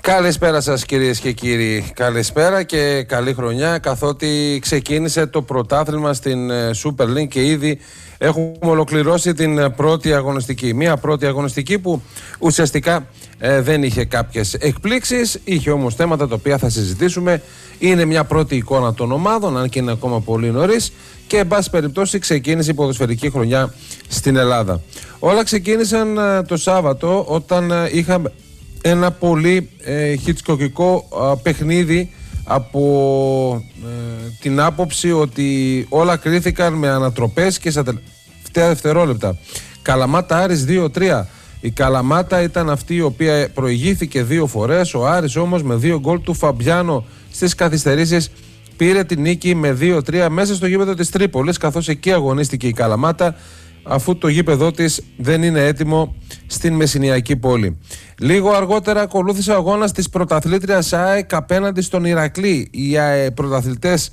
Καλησπέρα σας κυρίες και κύριοι, καλησπέρα και καλή χρονιά, καθότι ξεκίνησε το πρωτάθλημα στην Super League και ήδη έχουμε ολοκληρώσει την πρώτη αγωνιστική. Μια πρώτη αγωνιστική που ουσιαστικά δεν είχε κάποιες εκπλήξεις, είχε όμως θέματα τα οποία θα συζητήσουμε. Είναι μια πρώτη εικόνα των ομάδων, αν και είναι ακόμα πολύ νωρίς, και εν πάση περιπτώσει ξεκίνησε η ποδοσφαιρική χρονιά στην Ελλάδα. Όλα ξεκίνησαν το Σάββατο όταν είχαμε ένα πολύ χιτσκοκικό παιχνίδι από την άποψη ότι όλα κρίθηκαν με ανατροπές και στα τελευταία δευτερόλεπτα. Καλαμάτα Άρης 2-3. Η Καλαμάτα ήταν αυτή η οποία προηγήθηκε δύο φορές. Ο Άρης όμως με 2 γκολ του Φαμπιάνο στις καθυστερήσεις πήρε την νίκη με 2-3 μέσα στο γήπεδο της Τρίπολης, καθώς εκεί αγωνίστηκε η Καλαμάτα, αφού το γήπεδό της δεν είναι έτοιμο στην Μεσσηνιακή πόλη. Λίγο αργότερα ακολούθησε ο αγώνας της πρωταθλήτριας ΑΕΚ απέναντι στον Ηρακλή. Οι πρωταθλητές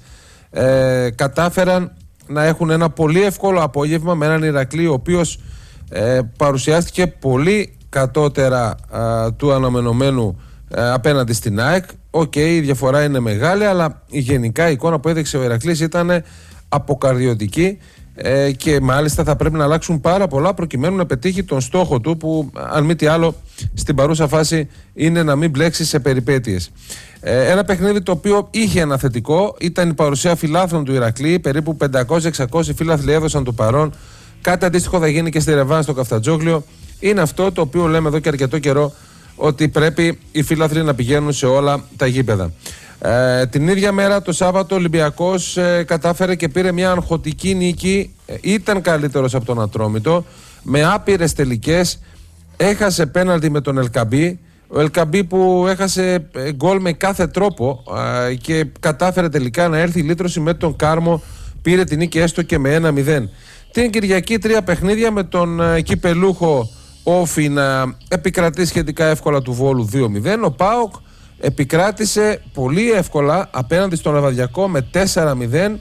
κατάφεραν να έχουν ένα πολύ εύκολο απόγευμα με έναν Ηρακλή ο οποίος παρουσιάστηκε πολύ κατώτερα του αναμενωμένου απέναντι στην ΑΕΚ. Η διαφορά είναι μεγάλη, αλλά γενικά η εικόνα που έδειξε ο Ηρακλής ήταν αποκαρδιωτική και μάλιστα θα πρέπει να αλλάξουν πάρα πολλά προκειμένου να πετύχει τον στόχο του, που αν μη τι άλλο στην παρούσα φάση είναι να μην μπλέξει σε περιπέτειες. Ένα παιχνίδι το οποίο είχε ένα θετικό, ήταν η παρουσία φιλάθλων του Ηρακλή. Περίπου 500-600 φίλαθλοι έδωσαν το παρόν. Κάτι αντίστοιχο θα γίνει και στη Ρεβάν στο Καφτατζόγλιο. Είναι αυτό το οποίο λέμε εδώ και αρκετό καιρό, ότι πρέπει οι φίλαθλοι να πηγαίνουν σε όλα τα γήπεδα. Την ίδια μέρα το Σάββατο ο Ολυμπιακός κατάφερε και πήρε μια αγχωτική νίκη. Ήταν καλύτερος από τον Ατρόμητο με άπειρες τελικές. Έχασε πέναλτι με τον Ελκαμπή. Ο Ελκαμπή που έχασε γκολ με κάθε τρόπο και κατάφερε τελικά να έρθει η λύτρωση με τον Κάρμο. Πήρε την νίκη έστω και με 1-0. Την Κυριακή 3 παιχνίδια με τον κυπελούχο Όφη να επικρατεί σχετικά εύκολα του Βόλου 2-0. Ο ΠΑΟΚ επικράτησε πολύ εύκολα απέναντι στον Λεβαδιακό με 4-0.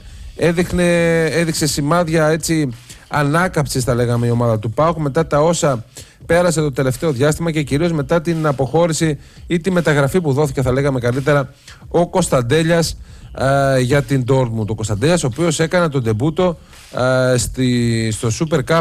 Έδειξε σημάδια έτσι ανάκαμψης, θα λέγαμε, η ομάδα του ΠΑΟΚ μετά τα όσα πέρασε το τελευταίο διάστημα και κυρίως μετά την αποχώρηση ή τη μεταγραφή που δόθηκε, θα λέγαμε καλύτερα, ο Κωνσταντέλιας για την Dortmund. Ο Κωνσταντέλιας, ο οποίος έκανε τον ντεμπούτο στο Super Cup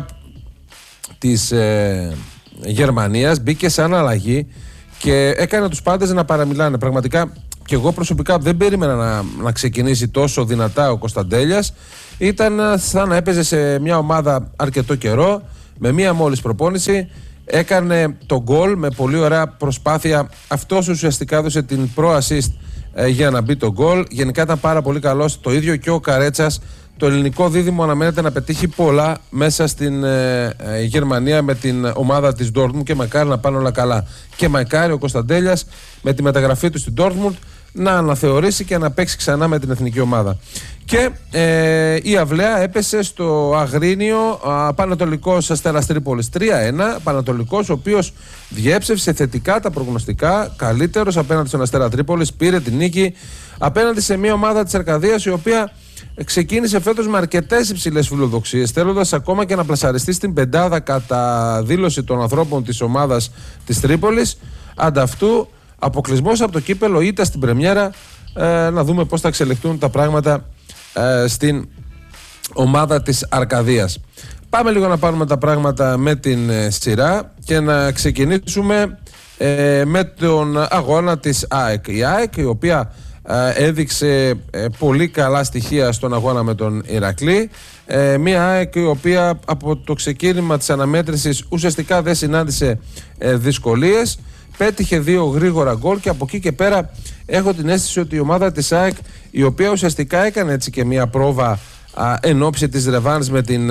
της Γερμανίας, μπήκε σαν αλλαγή και έκανε τους πάντες να παραμιλάνε. Πραγματικά και εγώ προσωπικά δεν περίμενα να ξεκινήσει τόσο δυνατά ο Κωνσταντέλιας. Ήταν σαν να έπαιζε σε μια ομάδα αρκετό καιρό, με μία μόλις προπόνηση. Έκανε το γκολ με πολύ ωραία προσπάθεια. Αυτός ουσιαστικά έδωσε την pro-assist για να μπει το γκολ. Γενικά ήταν πάρα πολύ καλός. Το ίδιο και ο Καρέτσας. Το ελληνικό δίδυμο αναμένεται να πετύχει πολλά μέσα στην Γερμανία με την ομάδα της Dortmund και μακάρι να πάνε όλα καλά. Και μακάρι ο Κωνσταντέλιας με τη μεταγραφή του στην Dortmund να αναθεωρήσει και να παίξει ξανά με την εθνική ομάδα. Και η Αυλαία έπεσε στο Αγρίνιο, Πανατολικός Αστέρας Τρίπολης 3-1. Πανατολικός ο οποίος διέψευσε θετικά τα προγνωστικά, καλύτερος απέναντι στον Αστέρα Τρίπολης, πήρε την νίκη απέναντι σε μια ομάδα της Αρκαδίας η οποία ξεκίνησε φέτος με αρκετές υψηλές φιλοδοξίες, θέλοντας ακόμα και να πλασαριστεί στην πεντάδα κατά δήλωση των ανθρώπων της ομάδας της Τρίπολης. Ανταυτού αποκλεισμός από το κύπελο, ήττα στην πρεμιέρα. Να δούμε πώς θα εξελιχθούν τα πράγματα στην ομάδα της Αρκαδίας. Πάμε λίγο να πάρουμε τα πράγματα με την σειρά και να ξεκινήσουμε με τον αγώνα της ΑΕΚ. Η ΑΕΚ, η οποία έδειξε πολύ καλά στοιχεία στον αγώνα με τον Ηρακλή. Μια ΑΕΚ η οποία από το ξεκίνημα της αναμέτρησης ουσιαστικά δεν συνάντησε δυσκολίες. Πέτυχε 2 γρήγορα γκολ και από εκεί και πέρα έχω την αίσθηση ότι η ομάδα της ΑΕΚ, η οποία ουσιαστικά έκανε έτσι και μια πρόβα εν ώψη της ρεβάνς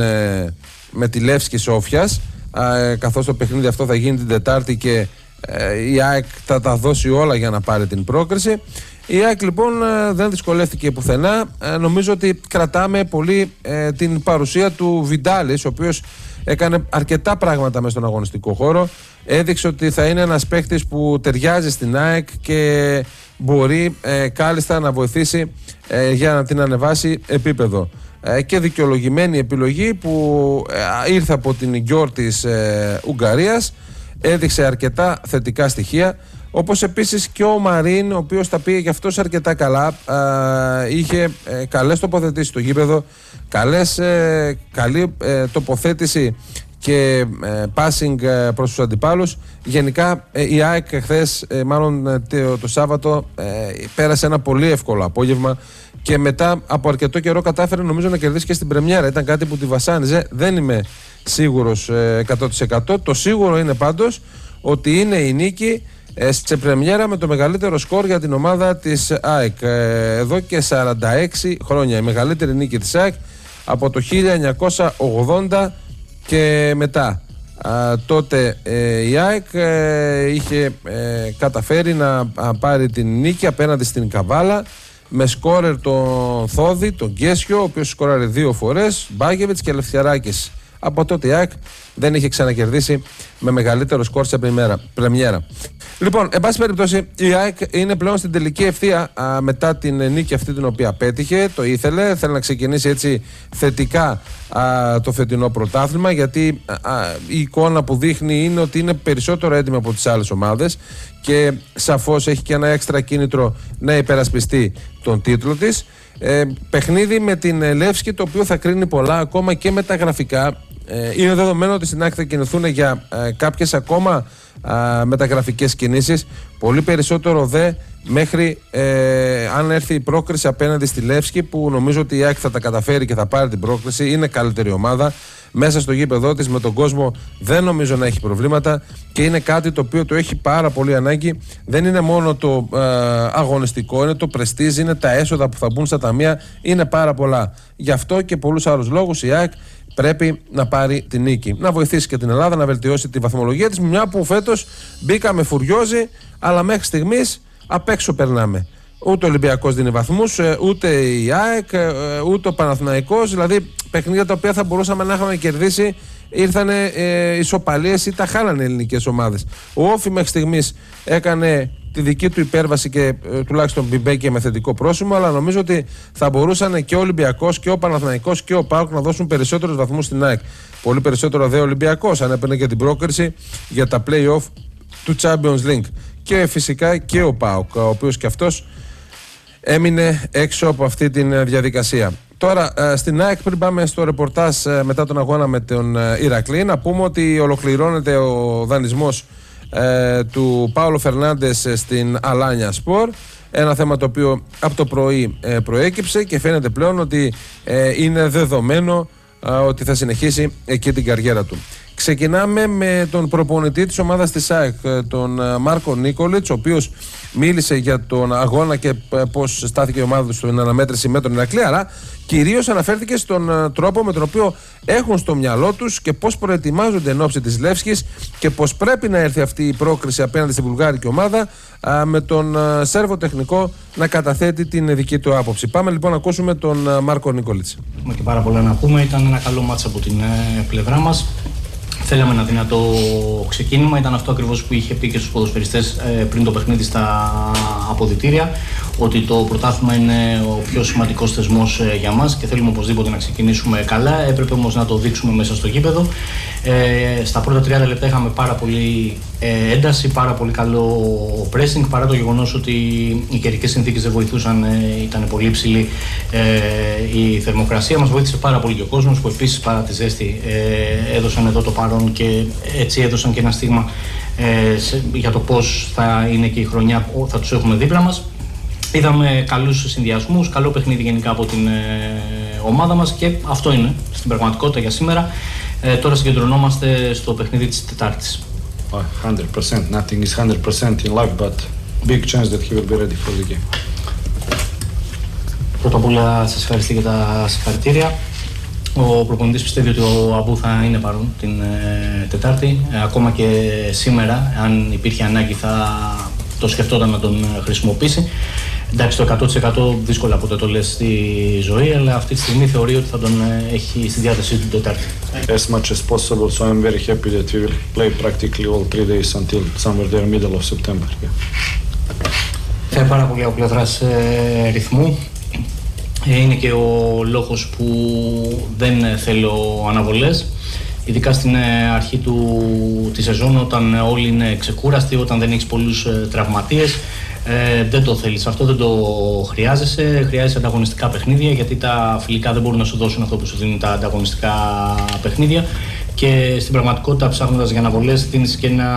με τη Λεύσκη Σόφιας, καθώς το παιχνίδι αυτό θα γίνει την Τετάρτη και η ΑΕΚ θα τα δώσει όλα για να πάρει την πρόκριση. Η ΑΕΚ λοιπόν δεν δυσκολεύτηκε πουθενά. Νομίζω ότι κρατάμε πολύ την παρουσία του Βιντάλης, ο οποίος έκανε αρκετά πράγματα μέσα στον αγωνιστικό χώρο. Έδειξε ότι θα είναι ένας παίκτης που ταιριάζει στην ΑΕΚ και μπορεί κάλλιστα να βοηθήσει για να την ανεβάσει επίπεδο. Και δικαιολογημένη επιλογή που ήρθε από την Γκιόρ της Ουγγαρίας. έδειξε αρκετά θετικά στοιχεία. Όπως επίσης και ο Μαρίν, ο οποίος τα πήγε και αυτός αρκετά καλά. Είχε καλές τοποθετήσεις στο γήπεδο, καλή τοποθέτηση και passing προς τους αντιπάλους. Γενικά η ΑΕΚ χθες, μάλλον το Σάββατο, πέρασε ένα πολύ εύκολο απόγευμα και μετά από αρκετό καιρό κατάφερε νομίζω να κερδίσει και στην πρεμιέρα. Ήταν κάτι που τη βασάνιζε, δεν είμαι σίγουρος 100%. Το σίγουρο είναι πάντως ότι είναι η νίκη σε πρεμιέρα με το μεγαλύτερο σκορ για την ομάδα της ΑΕΚ εδώ και 46 χρόνια. Η μεγαλύτερη νίκη της ΑΕΚ από το 1980 και μετά. Τότε η ΑΕΚ είχε καταφέρει να πάρει την νίκη απέναντι στην Καβάλα με σκόρερ τον Θόδη, τον Γκέσιο, ο οποίος σκόραρε 2 φορές, Μπάγεβιτς και Λευτιαράκης. Από τότε η ΑΕΚ δεν είχε ξανακερδίσει με μεγαλύτερο σκορ σε πρεμιέρα. Λοιπόν, εν πάση περιπτώσει, η ΑΕΚ είναι πλέον στην τελική ευθεία μετά την νίκη αυτή την οποία πέτυχε. Το ήθελε να ξεκινήσει έτσι θετικά το φετινό πρωτάθλημα, γιατί η εικόνα που δείχνει είναι ότι είναι περισσότερο έτοιμη από τις άλλες ομάδες και σαφώς έχει και ένα έξτρα κίνητρο να υπερασπιστεί τον τίτλο της. Παιχνίδι με την Λεύσκη, το οποίο θα κρίνει πολλά ακόμα και με τα γραφικά. Είναι δεδομένο ότι στην ΑΕΚ θα κινηθούν για κάποιες ακόμα μεταγραφικές κινήσεις, πολύ περισσότερο δε μέχρι αν έρθει η πρόκριση απέναντι στη Λεύσκη, που νομίζω ότι η ΑΕΚ θα τα καταφέρει και θα πάρει την πρόκριση. Είναι καλύτερη ομάδα μέσα στο γήπεδό της, με τον κόσμο δεν νομίζω να έχει προβλήματα και είναι κάτι το οποίο το έχει πάρα πολύ ανάγκη. Δεν είναι μόνο το αγωνιστικό, είναι το πρεστίζ, είναι τα έσοδα που θα μπουν στα ταμεία, είναι πάρα πολλά. Γι' αυτό και πολλούς άλλους λόγους η ΑΕΚ πρέπει να πάρει την νίκη. Να βοηθήσει και την Ελλάδα να βελτιώσει τη βαθμολογία της, μια που φέτος μπήκαμε φουριόζοι, αλλά μέχρι στιγμής απ' έξω περνάμε. Ούτε ο Ολυμπιακός δίνει βαθμούς, ούτε η ΑΕΚ, ούτε ο Παναθηναϊκός. Δηλαδή παιχνίδια τα οποία θα μπορούσαμε να είχαμε κερδίσει, ήρθανε ισοπαλίες ή τα χάλανε ελληνικές ομάδες. Ο Όφι μέχρι στιγμής έκανε τη δική του υπέρβαση και τουλάχιστον μπήκε με θετικό πρόσημο, αλλά νομίζω ότι θα μπορούσαν και ο Ολυμπιακός και ο Παναθηναϊκός και ο ΠΑΟΚ να δώσουν περισσότερους βαθμούς στην ΑΕΚ. Πολύ περισσότερο δε ο Ολυμπιακός, αν έπαιρνε και την πρόκριση για τα play-off του Champions League. Και φυσικά και ο ΠΑΟΚ, ο οποίος και αυτός έμεινε έξω από αυτή τη διαδικασία. Τώρα στην ΑΕΚ, πριν πάμε στο ρεπορτάζ μετά τον αγώνα με τον Ηρακλή, να πούμε ότι ολοκληρώνεται ο δανεισμός του Πάολο Φερνάντες στην Αλάνια Σπορ. Ένα θέμα το οποίο από το πρωί προέκυψε και φαίνεται πλέον ότι είναι δεδομένο ότι θα συνεχίσει εκεί την καριέρα του. Ξεκινάμε με τον προπονητή της ομάδας της ΑΕΚ, τον Μάρκο Νίκολιτς, ο οποίος μίλησε για τον αγώνα και πώς στάθηκε η ομάδα του στην αναμέτρηση με τον Ηρακλή, αλλά κυρίως αναφέρθηκε στον τρόπο με τον οποίο έχουν στο μυαλό τους και πώς προετοιμάζονται εν ώψη της Λεύσκης και πώς πρέπει να έρθει αυτή η πρόκριση απέναντι στην βουλγάρικη ομάδα, με τον Σέρβο τεχνικό να καταθέτει την δική του άποψη. Πάμε λοιπόν να ακούσουμε τον Μάρκο Νίκολιτς. Έχουμε και πάρα πολλά να πούμε. Ήταν ένα καλό μάτς από την πλευρά μας. Θέλαμε ένα δυνατό ξεκίνημα, ήταν αυτό ακριβώς που είχε πει και στους ποδοσφαιριστές πριν το παιχνίδι στα αποδυτήρια, ότι το πρωτάθλημα είναι ο πιο σημαντικός θεσμός για μας και θέλουμε οπωσδήποτε να ξεκινήσουμε καλά. Έπρεπε όμως να το δείξουμε μέσα στο γήπεδο. Στα πρώτα 30 λεπτά είχαμε πάρα πολύ ένταση, πάρα πολύ καλό pressing, παρά το γεγονός ότι οι καιρικές συνθήκες δεν βοηθούσαν, ήταν πολύ υψηλή η θερμοκρασία. Μας βοήθησε πάρα πολύ και ο κόσμος, που επίσης παρά τη ζέστη έδωσαν εδώ το παρόν και έτσι έδωσαν και ένα στίγμα για το πώς θα είναι και η χρονιά που θα τους έχουμε δίπλα μας. Είδαμε καλούς συνδυασμούς, καλό παιχνίδι γενικά από την ομάδα μας και αυτό είναι στην πραγματικότητα για σήμερα. Τώρα συγκεντρωνόμαστε στο παιχνίδι της Τετάρτης. 100%. Nothing is 100% in life, but big chance that he will be ready for the game. Πρώτα απ' όλα σας ευχαριστώ για τα συγχαρητήρια. Ο προπονητής πιστεύει ότι ο Αμπού θα είναι παρόν την Τετάρτη. Ακόμα και σήμερα, αν υπήρχε ανάγκη, θα το σκεφτόταν να τον χρησιμοποιήσει. Εντάξει, το 100% δύσκολα ποτέ το λες στη ζωή, αλλά αυτή τη στιγμή θεωρεί ότι θα τον έχει στη διάθεσή του την Τετάρτη. As much as possible, so I'm very happy that we will play practically all 3 days until somewhere there middle of September. Θα πάρα πολύ από πλευράς ρυθμού. Είναι και ο λόγος που δεν θέλω αναβολές. ειδικά στην αρχή τη σεζόν, όταν όλοι είναι ξεκούραστοι, όταν δεν έχεις πολλούς τραυματίες. Δεν το θέλεις, αυτό δεν το χρειάζεσαι. Χρειάζεσαι ανταγωνιστικά παιχνίδια, γιατί τα φιλικά δεν μπορούν να σου δώσουν αυτό που σου δίνουν τα ανταγωνιστικά παιχνίδια. Και στην πραγματικότητα, ψάχνοντας για αναβολές, δίνεις και ένα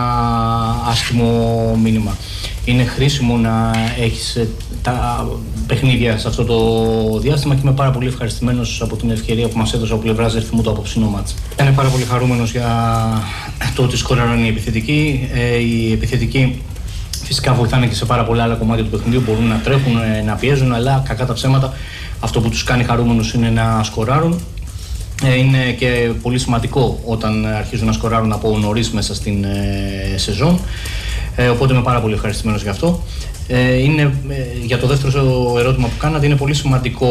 άσχημο μήνυμα. Είναι χρήσιμο να έχεις τα παιχνίδια σε αυτό το διάστημα και είμαι πάρα πολύ ευχαριστημένος από την ευκαιρία που μας έδωσε από πλευράς Ερθιμού το απόψινό μάτς. Είμαι πάρα πολύ χαρούμενος για το ότι σκόραραν οι επιθετικοί. Οι επιθετικοί φυσικά βοηθάνε και σε πάρα πολλά άλλα κομμάτια του παιχνιδιού. Μπορούν να τρέχουν, να πιέζουν, αλλά κακά τα ψέματα, αυτό που τους κάνει χαρούμενους είναι να σκοράρουν. Είναι και πολύ σημαντικό όταν αρχίζουν να σκοράρουν από νωρίς μέσα στην σεζόν. Οπότε είμαι πάρα πολύ ευχαριστημένος γι' αυτό. Για το δεύτερο ερώτημα που κάνατε, είναι πολύ σημαντικό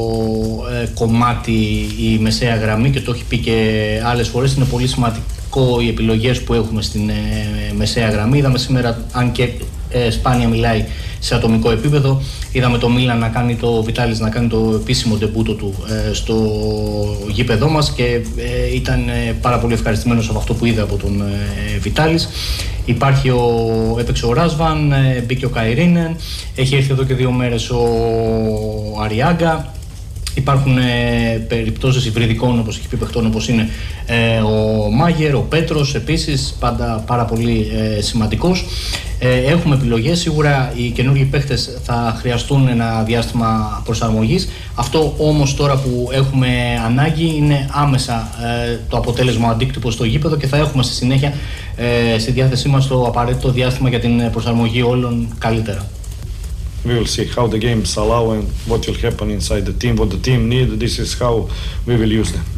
κομμάτι η μεσαία γραμμή και το έχει πει και άλλες φορές. Είναι πολύ σημαντικό οι επιλογές που έχουμε στην μεσαία γραμμή. Είδαμε σήμερα, αν και σπάνια μιλάει σε ατομικό επίπεδο, είδαμε το Μίλαν να κάνει, το Βιτάλης να κάνει το επίσημο ντεμπούτο του στο γήπεδό μας και ήταν πάρα πολύ ευχαριστημένος από αυτό που είδε από τον Βιτάλης. Έπαιξε ο Ράσβαν, μπήκε ο Καϊρίνεν, έχει έρθει εδώ και 2 μέρες ο Αριάγκα. Υπάρχουν περιπτώσεις υβριδικών, όπως έχει πει, παιχτών, όπως είναι ο Μάγερ, ο Πέτρος επίσης, πάντα πάρα πολύ σημαντικός. Έχουμε επιλογές, σίγουρα οι καινούργιοι παίχτες θα χρειαστούν ένα διάστημα προσαρμογής. Αυτό όμως τώρα που έχουμε ανάγκη είναι άμεσα το αποτέλεσμα, ο αντίκτυπος στο γήπεδο, και θα έχουμε στη συνέχεια στη διάθεσή μας το απαραίτητο διάστημα για την προσαρμογή όλων καλύτερα. We will see how the games allow and what will happen inside the team, what the team need. This is how we will use them.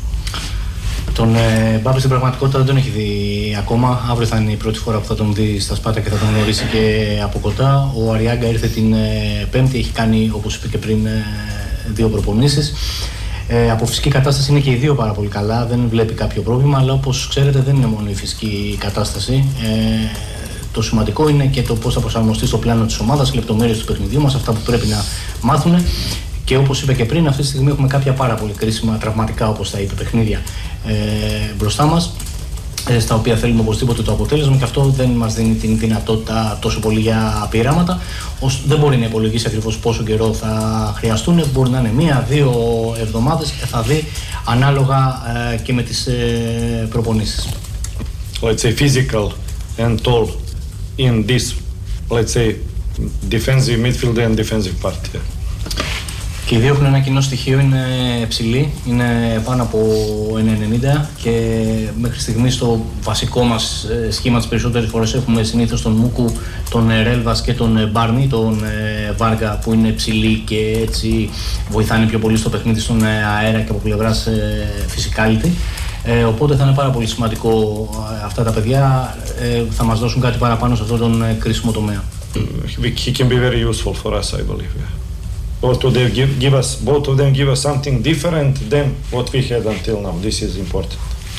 Τον Μπάμπη στην πραγματικότητα δεν τον έχει δει ακόμα. Αύριο θα είναι η πρώτη φορά που θα τον δει στα Σπάτα και θα τον γνωρίσει και από κοντά. Ο Αριάγκα ήρθε την Πέμπτη, έχει κάνει, όπως είπε και πριν, 2 προπονήσεις. Από φυσική κατάσταση είναι και οι 2 πάρα πολύ καλά, δεν βλέπει κάποιο πρόβλημα, αλλά όπως ξέρετε δεν είναι μόνο η φυσική κατάσταση. Το σημαντικό είναι και το πώς θα προσαρμοστεί στο πλάνο της ομάδας, οι λεπτομέρειες του παιχνιδιού μας, αυτά που πρέπει να μάθουν. Και όπως είπα και πριν, αυτή τη στιγμή έχουμε κάποια πάρα πολύ κρίσιμα τραυματικά, όπως τα είπε, παιχνίδια μπροστά μας, στα οποία θέλουμε οπωσδήποτε το αποτέλεσμα, και αυτό δεν μας δίνει την δυνατότητα τόσο πολύ για πειράματα. Δεν μπορεί να υπολογίσει ακριβώς πόσο καιρό θα χρειαστούν. Μπορεί να είναι 1-2 εβδομάδες, θα δει ανάλογα και με τις προπονήσεις. Let's say physical and tall in this, let's say, defensive midfield and defensive part. Yeah. Και οι 2 έχουν ένα κοινό στοιχείο, είναι ψηλοί, είναι πάνω από 1,90 και μέχρι στιγμής στο βασικό μας σχήμα τις περισσότερες φορές έχουμε συνήθως τον Μούκου, τον Ρέλβας και τον Μπάρνι, τον Βάργα, που είναι ψηλοί και έτσι βοηθάνε πιο πολύ στο παιχνίδι στον αέρα και από πλευράς physicality. Οπότε θα είναι πάρα πολύ σημαντικό αυτά τα παιδιά, θα μας δώσουν κάτι παραπάνω σε αυτόν τον κρίσιμο τομέα. He can be very useful for us, I believe. Yeah. Both of them give us something different than what we had until now. This is important.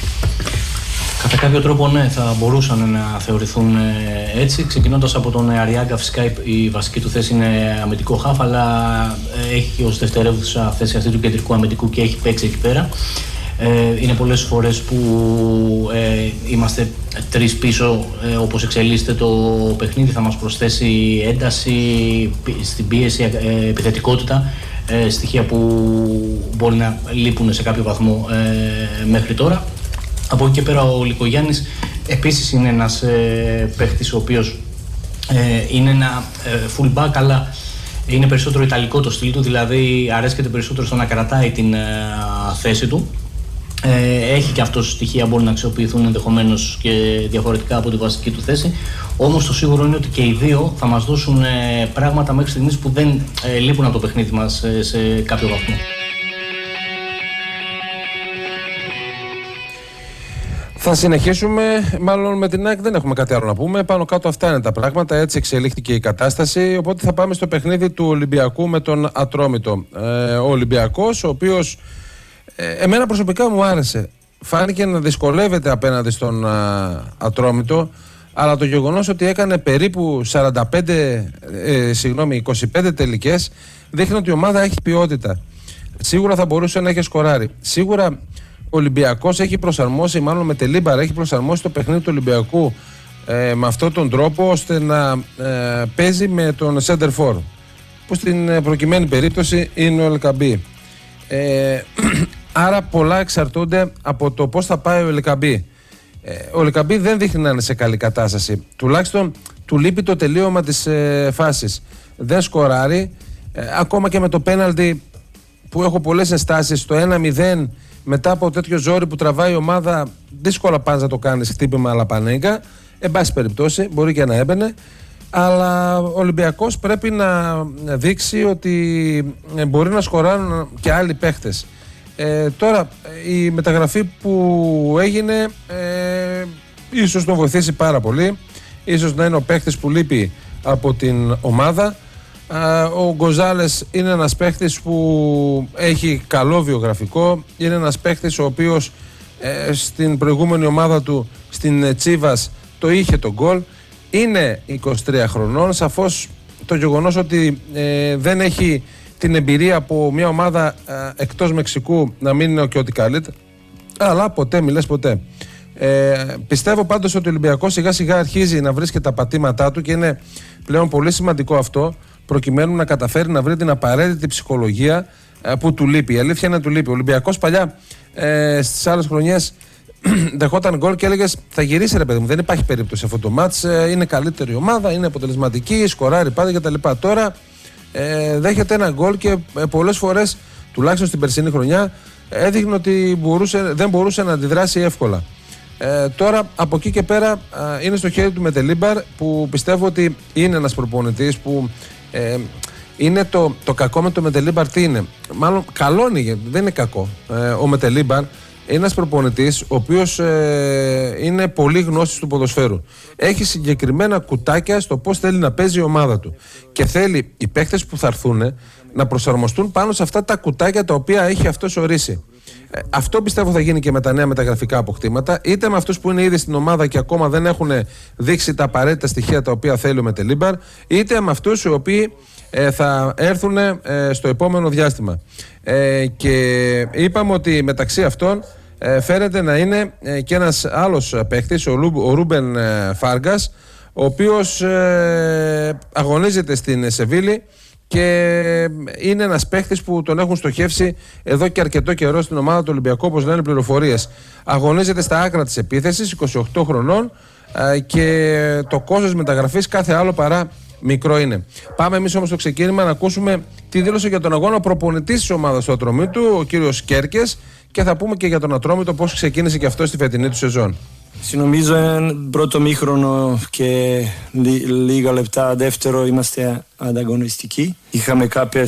Κατά κάποιο τρόπο, ναι, θα μπορούσαν να θεωρηθούν έτσι. Ξεκινώντας από τον Αριάγκα, φυσικά η βασική του θέση είναι αμυντικό χαφ, αλλά έχει ως δευτερεύουσα θέση αυτή του κεντρικού αμυντικού και έχει παίξει εκεί πέρα. Είναι πολλές φορές που είμαστε 3 πίσω, όπως εξελίσσεται το παιχνίδι, θα μας προσθέσει ένταση στην πίεση, επιθετικότητα, στοιχεία που μπορεί να λείπουν σε κάποιο βαθμό μέχρι τώρα. Από εκεί και πέρα ο Λικογιάννης επίσης είναι ένας παίχτης ο οποίος είναι ένα fullback, αλλά είναι περισσότερο ιταλικό το στυλ του, δηλαδή αρέσκεται περισσότερο στο να κρατάει την θέση του. Έχει και αυτό στοιχεία μπορεί να αξιοποιηθούν ενδεχομένως και διαφορετικά από τη βασική του θέση. Όμως το σίγουρο είναι ότι και οι 2 θα μας δώσουν πράγματα μέχρι στιγμής που δεν λείπουν από το παιχνίδι μας σε κάποιο βαθμό. Θα συνεχίσουμε, μάλλον με την ΑΕΚ δεν έχουμε κάτι άλλο να πούμε. Πάνω κάτω αυτά είναι τα πράγματα, έτσι εξελίχθηκε η κατάσταση. Οπότε θα πάμε στο παιχνίδι του Ολυμπιακού με τον Ατρόμητο. Ο Ολυμπιακός, ο οποίος εμένα προσωπικά μου άρεσε. Φάνηκε να δυσκολεύεται απέναντι στον Ατρόμητο, αλλά το γεγονός ότι έκανε περίπου 25 τελικές δείχνει ότι η ομάδα έχει ποιότητα. Σίγουρα θα μπορούσε να έχει σκοράρει. Σίγουρα Ολυμπιακός έχει προσαρμόσει, μάλλον με Τελίμπαρα έχει προσαρμόσει το παιχνίδι του Ολυμπιακού με αυτόν τον τρόπο, ώστε να παίζει με τον center for, που στην προκειμένη περίπτωση είναι ο Ελκαμπή. Άρα πολλά εξαρτώνται από το πώς θα πάει ο Ελκαμπή. Ο Ελκαμπή δεν δείχνει να είναι σε καλή κατάσταση. Τουλάχιστον του λείπει το τελείωμα της φάσης. Δεν σκοράρει. Ακόμα και με το πέναλτι που έχω πολλές ενστάσεις, στο 1-0 μετά από τέτοιο ζόρι που τραβάει η ομάδα, δύσκολα πας να το κάνεις χτύπημα αλλά πανέγκα. Εν πάση περιπτώσει, μπορεί και να έμπαινε. Αλλά ο Ολυμπιακός πρέπει να δείξει ότι μπορεί να σκοράρουν και άλλοι παίχτες. Τώρα η μεταγραφή που έγινε ίσως τον βοηθήσει πάρα πολύ. Ίσως να είναι ο παίχτης που λείπει από την ομάδα. Ο Γκοζάλες είναι ένας παίχτης που έχει καλό βιογραφικό. Είναι ένας παίχτης ο οποίος στην προηγούμενη ομάδα του στην Τσίβας το είχε το γκολ. Είναι 23 χρονών. Σαφώς το γεγονός ότι δεν έχει την εμπειρία από μια ομάδα εκτός Μεξικού να μην είναι και ό,τι καλύτερο, αλλά ποτέ μιλές ποτέ. Πιστεύω πάντως ότι ο Ολυμπιακός σιγά σιγά αρχίζει να βρίσκει τα πατήματά του και είναι πλέον πολύ σημαντικό αυτό, προκειμένου να καταφέρει να βρει την απαραίτητη ψυχολογία που του λείπει. Η αλήθεια είναι να του λείπει. Ο Ολυμπιακός παλιά στις άλλες χρονιές δεχόταν γκολ και έλεγες θα γυρίσει ρε παιδί μου, δεν υπάρχει περίπτωση αυτό το μάτς, είναι καλύτερη ομάδα, είναι αποτελεσματική, σκοράρει πάντα κτλ. Τώρα δέχεται ένα γκολ και πολλές φορές, τουλάχιστον στην περσινή χρονιά, έδειχνε ότι δεν μπορούσε να αντιδράσει εύκολα. Τώρα από εκεί και πέρα είναι στο χέρι του Μετελίμπαρ, που πιστεύω ότι είναι ένας προπονητής που είναι το κακό με το Μετελίμπαρ. Τι είναι? Μάλλον καλό είναι, δεν είναι κακό. Ο Μετελίμπαρ είναι ένας προπονητής ο οποίος είναι πολύ γνώστης του ποδοσφαίρου. Έχει συγκεκριμένα κουτάκια στο πώς θέλει να παίζει η ομάδα του. Και θέλει οι παίχτες που θα έρθουν να προσαρμοστούν πάνω σε αυτά τα κουτάκια τα οποία έχει αυτός ορίσει. Αυτό πιστεύω θα γίνει και με τα νέα μεταγραφικά αποκτήματα, είτε με αυτούς που είναι ήδη στην ομάδα και ακόμα δεν έχουν δείξει τα απαραίτητα στοιχεία τα οποία θέλει ο Μετελίμπαρ, είτε με αυτούς οι οποίοι θα έρθουν στο επόμενο διάστημα. Και είπαμε ότι μεταξύ αυτών φαίνεται να είναι και ένας άλλος παίχτης, ο Ρούμπεν Φάργκας, ο οποίος αγωνίζεται στην Σεβίλη και είναι ένας παίχτης που τον έχουν στοχεύσει εδώ και αρκετό καιρό στην ομάδα του Ολυμπιακού, όπως λένε πληροφορίες. Αγωνίζεται στα άκρα της επίθεσης, 28 χρονών, και το κόστος μεταγραφής κάθε άλλο παρά μικρό είναι. Πάμε εμείς όμως στο ξεκίνημα να ακούσουμε τι δήλωσε για τον αγώνα ο προπονητής της ομάδας του Ατρομήτου, ο κύριος Κέρκες, και θα πούμε και για τον Ατρόμητο πώς ξεκίνησε και αυτό στη φετινή του σεζόν. Νομίζω πρώτο μήχρονο και λίγα λεπτά δεύτερο είμαστε ανταγωνιστικοί. Είχαμε κάποια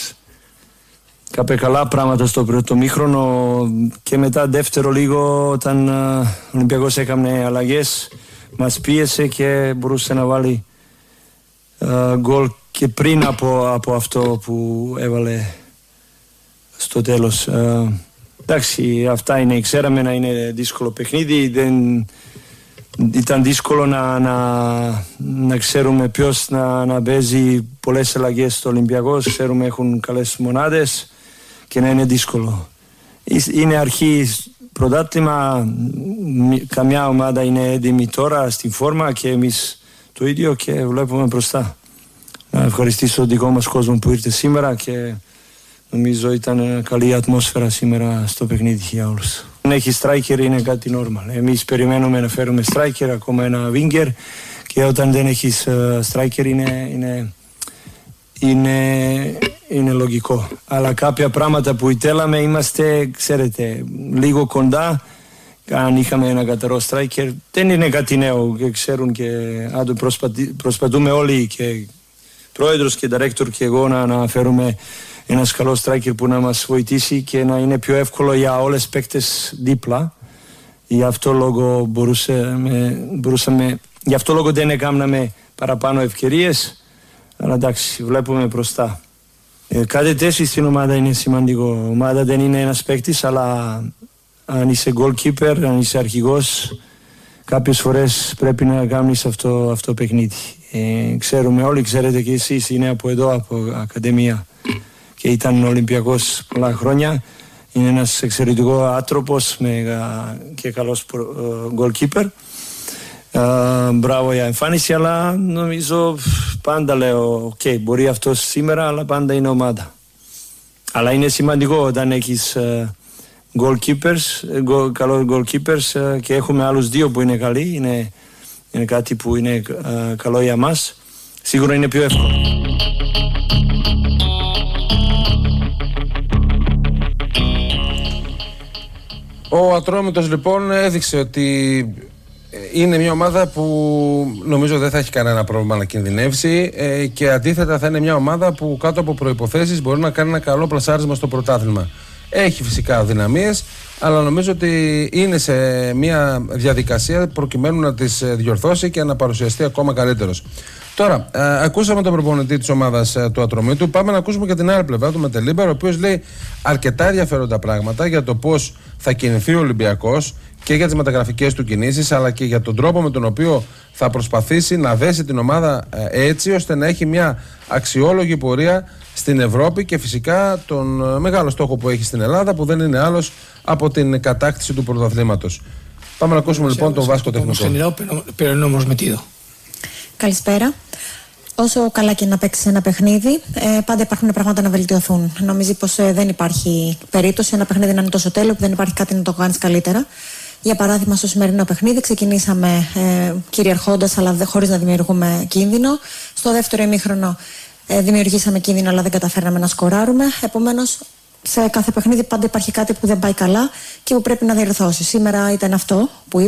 καλά πράγματα στο πρώτο μήχρονο και μετά δεύτερο λίγο, όταν ο Ολυμπιακός έκανε αλλαγές, μας πίεσε και μπορούσε να βάλει γκολ και πριν από αυτό που έβαλε στο τέλος. Εντάξει, αυτά είναι, ξέραμε να είναι δύσκολο παιχνίδι, ήταν δύσκολο να ξέρουμε ποιος να παίζει πολλές αλλαγές στο Ολυμπιακό, ξέρουμε έχουν καλές μονάδες και να είναι δύσκολο. Είναι αρχή πρωτάθλημα, καμιά ομάδα είναι έτοιμη τώρα στην φόρμα και εμείς το ίδιο και βλέπουμε μπροστά. Να ευχαριστήσω τον δικό μας κόσμο που ήρθε σήμερα και νομίζω ήταν καλή ατμόσφαιρα σήμερα στο παιχνίδι για όλους. Αν έχει striker είναι κάτι normal. Εμείς περιμένουμε να φέρουμε striker, ακόμα ένα winger, και όταν δεν έχεις striker είναι λογικό. Αλλά κάποια πράγματα που θέλαμε είμαστε, ξέρετε, λίγο κοντά. Αν είχαμε ένα κατερό striker, δεν είναι κάτι νέο και ξέρουν και προσπαθούμε όλοι, και πρόεδρος και director και εγώ, να φέρουμε ένας καλός striker που να μας βοηθήσει και να είναι πιο εύκολο για όλες τις παίκτες δίπλα. Γι' αυτό λόγο γι' αυτό λόγο δεν έκαναμε παραπάνω ευκαιρίες, αλλά εντάξει, βλέπουμε μπροστά. Κάθε θέση στην ομάδα είναι σημαντικό. Η ομάδα δεν είναι ένας παίκτης, αλλά αν είσαι goalkeeper, αν είσαι αρχηγός, κάποιες φορές πρέπει να κάνεις αυτό το παιχνίδι. Ξέρουμε όλοι, ξέρετε και εσείς, είναι από εδώ, από Ακαδημία και ήταν Ολυμπιακός πολλά χρόνια. Είναι ένας εξαιρετικός άνθρωπος και καλός goalkeeper. Μπράβο για εμφάνιση, αλλά νομίζω πάντα λέω μπορεί αυτός σήμερα, αλλά πάντα είναι ομάδα. Αλλά είναι σημαντικό όταν έχεις καλούς goalkeepers και έχουμε άλλους δύο που είναι καλοί, είναι κάτι που είναι καλό για μας. Σίγουρα είναι πιο εύκολο. Ο Ατρόμητος λοιπόν έδειξε ότι είναι μια ομάδα που νομίζω δεν θα έχει κανένα πρόβλημα να κινδυνεύσει και αντίθετα θα είναι μια ομάδα που κάτω από προϋποθέσεις μπορεί να κάνει ένα καλό πλασάρισμα στο πρωτάθλημα. Έχει φυσικά αδυναμίες, αλλά νομίζω ότι είναι σε μια διαδικασία προκειμένου να τις διορθώσει και να παρουσιαστεί ακόμα καλύτερος. Τώρα, ακούσαμε τον προπονητή της ομάδας του Ατρομήτου. Πάμε να ακούσουμε και την άλλη πλευρά του Μετελίμπερ, ο οποίος λέει αρκετά ενδιαφέροντα πράγματα για το πώς θα κινηθεί ο Ολυμπιακός και για τις μεταγραφικές του κινήσεις, αλλά και για τον τρόπο με τον οποίο θα προσπαθήσει να δέσει την ομάδα έτσι ώστε να έχει μια αξιόλογη πορεία στην Ευρώπη και φυσικά τον μεγάλο στόχο που έχει στην Ελλάδα, που δεν είναι άλλος από την κατάκτηση του πρωταθλήματος. Πάμε να ακούσουμε λοιπόν τον Βάσκο Τεχνικό. Καλησπέρα. Όσο καλά και να παίξει ένα παιχνίδι, πάντα υπάρχουν πράγματα να βελτιωθούν. Νομίζω πως δεν υπάρχει περίπτωση ένα παιχνίδι να είναι τόσο τέλειο που δεν υπάρχει κάτι να το κάνει καλύτερα. Για παράδειγμα, στο σημερινό παιχνίδι ξεκινήσαμε κυριαρχώντας, αλλά χωρίς να δημιουργούμε κίνδυνο. Στο δεύτερο ημίχρονο δημιουργήσαμε κίνδυνο, αλλά δεν καταφέραμε να σκοράρουμε. Επομένως, σε κάθε παιχνίδι πάντα υπάρχει κάτι που δεν πάει καλά και που πρέπει να διορθώσει. Σήμερα ήταν αυτό που